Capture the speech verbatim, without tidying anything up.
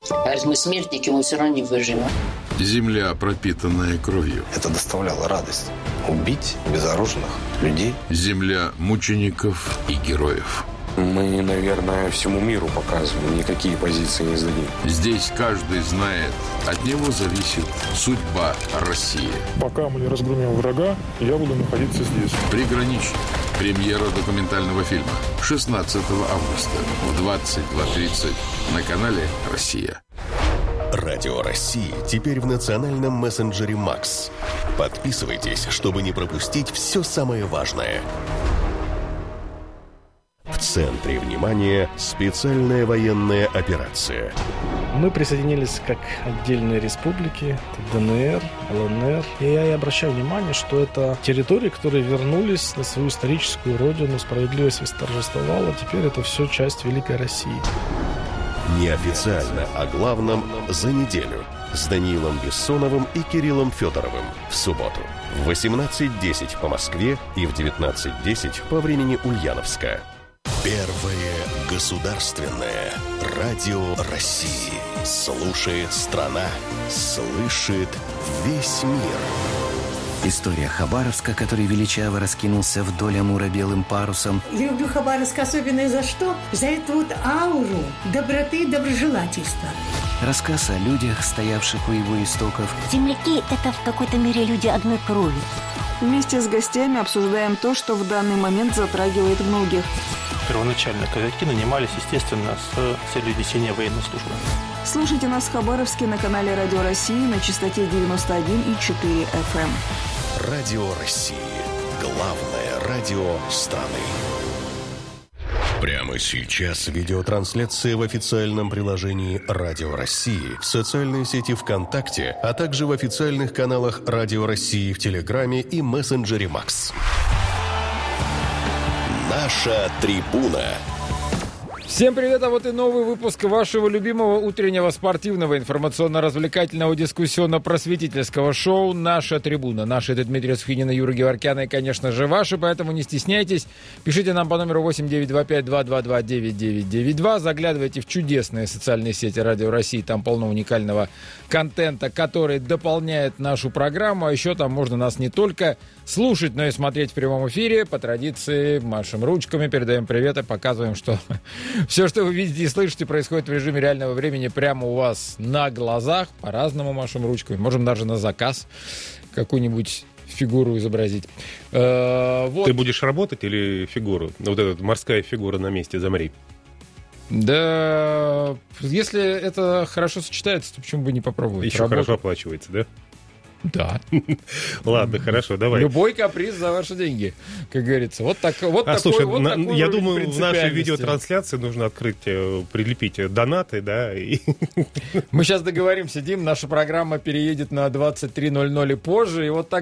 А если мы смертники, мы все равно не выживем. Земля, пропитанная кровью. Это доставляло радость. Убить безоружных людей. Земля мучеников и героев. Мы, наверное, всему миру показываем, никакие позиции не сдадим. Здесь каждый знает, от него зависит судьба России. Пока мы не разгромим врага, я буду находиться здесь. Приграничник. Премьера документального фильма. шестнадцатого августа в двадцать два тридцать на канале «Россия». Радио России теперь в национальном мессенджере «Макс». Подписывайтесь, чтобы не пропустить все самое важное. В центре внимания специальная военная операция. Мы присоединились как отдельные республики, ДНР, ЛНР. И я и обращаю внимание, что это территории, которые вернулись на свою историческую родину, справедливость восторжествовала. Теперь это все часть Великой России. Неофициально о главном за неделю с Даниилом Бессоновым и Кириллом Федоровым в субботу в восемнадцать десять по Москве и в девятнадцать десять по времени Ульяновска. Первое государственное радио России. Слушает страна, слышит весь мир. История Хабаровска, который величаво раскинулся вдоль Амура белым парусом. Я люблю Хабаровск особенно за что? За эту вот ауру доброты и доброжелательства. Рассказ о людях, стоявших у его истоков. Земляки – это в какой-то мере люди одной крови. Вместе с гостями обсуждаем то, что в данный момент затрагивает многих. Первоначально казаки нанимались, естественно, с целью несения военной службы. Слушайте нас в Хабаровске на канале Радио России на частоте девяносто один и четыре эф эм. Радио России. Главное радио страны. Прямо сейчас видеотрансляция в официальном приложении Радио России, в социальной сети ВКонтакте, а также в официальных каналах Радио России в Телеграме и мессенджере «Макс». Наша трибуна. Всем привет, а вот и новый выпуск вашего любимого утреннего спортивного информационно-развлекательного дискуссионно-просветительского шоу «Наша трибуна». Наши — это Дмитрий Сухинин и Юрий Геворкян, и, конечно же, ваши, поэтому не стесняйтесь. Пишите нам по номеру восемь девять два пять два два два девять девять девять два, заглядывайте в чудесные социальные сети Радио России, там полно уникального контента, который дополняет нашу программу, а еще там можно нас не только слушать, но и смотреть в прямом эфире. По традиции машем ручками, передаем приветы, показываем, что все, что вы видите и слышите, происходит в режиме реального времени прямо у вас на глазах. По-разному машем ручками. Можем даже на заказ какую-нибудь фигуру изобразить. Э, вот. Ты будешь работать или фигуру? Вот эта морская фигура на месте, замри. Да, если это хорошо сочетается, то почему бы не попробовать? Еще Работать. Хорошо оплачивается, да? Да. Ладно, хорошо, давай. Любой каприз за ваши деньги, как говорится. Вот, так, вот а, такой, слушай, вот на, такой я думаю, в нашей принципиальности. видеотрансляции нужно открыть, прилепить донаты, да. И... Мы сейчас договоримся, Дим, наша программа переедет на двадцать три ноль ноль и позже, и вот так